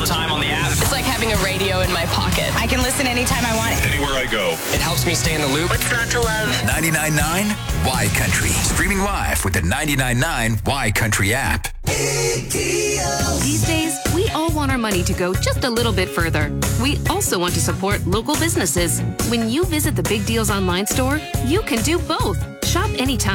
the time on the app. It's like having a radio in my pocket. I can listen anytime I want. Anywhere I go. It helps me stay in the loop. What's not to love? 99.9 Y Country. Streaming live with the 99.9 Y Country app. These days, we all want our money to go just a little bit further. We also want to support local businesses. When you visit the Big Deals online store, you can do both. Shop anytime.